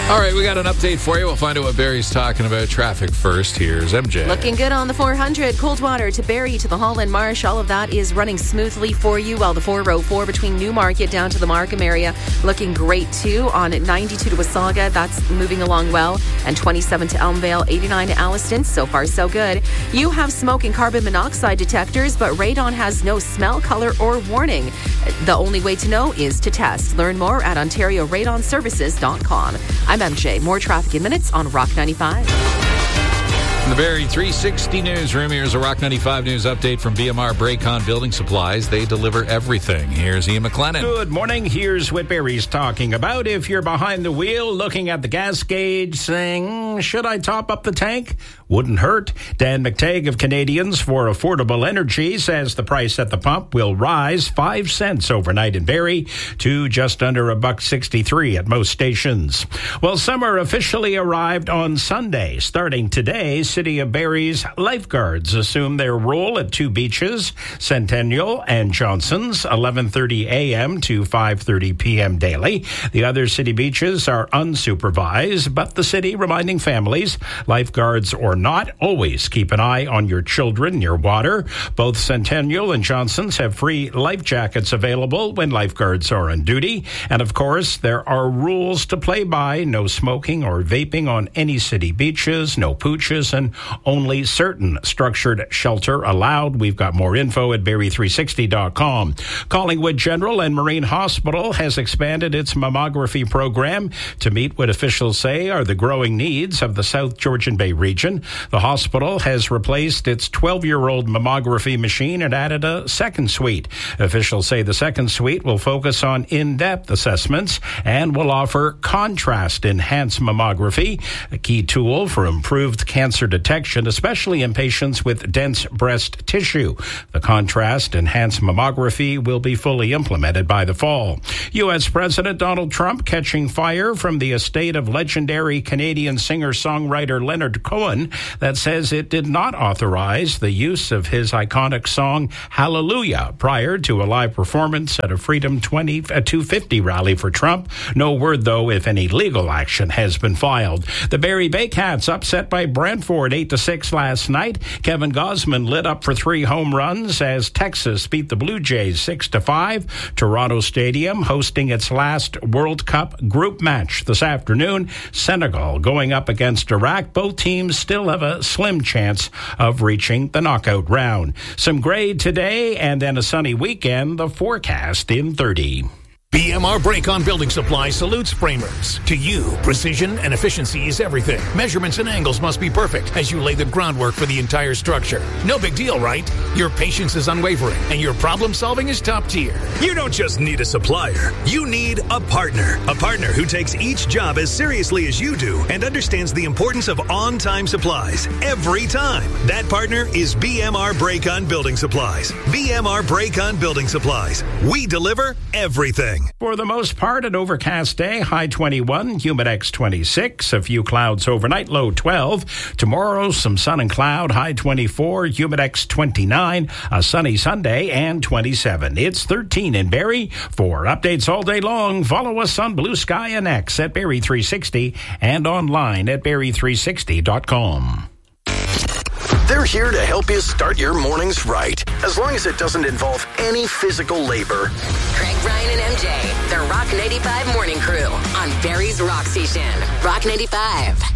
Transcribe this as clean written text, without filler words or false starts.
All right, we got an update for you. We'll find out what Barry's talking about. Traffic first. Here's MJ. Looking good on the 400. Coldwater to Barrie to the Holland Marsh. All of that is running smoothly for you, while the 404 between Newmarket down to the Markham area looking great too. On 92 to Wasaga, that's moving along well. And 27 to Elmvale, 89 to Alliston. So far, so good. You have smoke and carbon monoxide detectors, but radon has no smell, color, or warning. The only way to know is to test. Learn more at OntarioRadonServices.com. I'm MJ. More traffic in minutes on Rock 95. In the Barrie 360 newsroom, here's a Rock 95 news update from BMR Braycon Building Supplies. They deliver everything. Here's Ian McLennan. Good morning. Here's what Barry's talking about. If you're behind the wheel looking at the gas gauge saying, should I top up the tank? Wouldn't hurt. Dan McTagg of Canadians for Affordable Energy says the price at the pump will rise 5 cents overnight in Barrie to just under $1.63 at most stations. Well, summer officially arrived on Sunday. Starting today, City of Barrie's lifeguards assume their role at two beaches, Centennial and Johnson's, 11:30 a.m. to 5:30 p.m. daily. The other city beaches are unsupervised, but the city reminding families, lifeguards or not, always keep an eye on your children near water. Both Centennial and Johnson's have free life jackets available when lifeguards are on duty. And of course, there are rules to play by. No smoking or vaping on any city beaches, no pooches, and only certain structured shelter allowed. We've got more info at Barrie360.com. Collingwood General and Marine Hospital has expanded its mammography program to meet what officials say are the growing needs of the South Georgian Bay region. The hospital has replaced its 12-year-old mammography machine and added a second suite. Officials say the second suite will focus on in-depth assessments and will offer contrast-enhanced mammography, a key tool for improved cancer detection, especially in patients with dense breast tissue. The contrast-enhanced mammography will be fully implemented by the fall. U.S. President Donald Trump catching fire from the estate of legendary Canadian singer-songwriter Leonard Cohen that says it did not authorize the use of his iconic song Hallelujah prior to a live performance at a Freedom 250 rally for Trump. No word, though, if any legal action has been filed. The Barrie Baycats upset by Brantford 8-6 last night. Kevin Gausman lit up for 3 home runs as Texas beat the Blue Jays 6-5. Toronto Stadium hosting its last World Cup group match this afternoon. Senegal going up against Iraq. Both teams still have a slim chance of reaching the knockout round. Some gray today and then a sunny weekend. The forecast in 30. BMR Braycon Building Supply salutes framers. To you, precision and efficiency is everything. Measurements and angles must be perfect as you lay the groundwork for the entire structure. No big deal, right? Your patience is unwavering and your problem solving is top tier. You don't just need a supplier. You need a partner. A partner who takes each job as seriously as you do and understands the importance of on-time supplies every time. That partner is BMR Braycon Building Supplies. BMR Braycon Building Supplies. We deliver everything. For the most part, an overcast day, high 21, humidex 26, a few clouds overnight, low 12. Tomorrow, some sun and cloud, high 24, humidex 29, a sunny Sunday, and 27. It's 13 in Barrie. For updates all day long, follow us on Blue Sky and X at Barrie360 and online at Barrie360.com. They're here to help you start your mornings right, as long as it doesn't involve any physical labor. Craig, Ryan, and MJ, the Rock 95 Morning Crew on Barrie's Rock Station. Rock 95.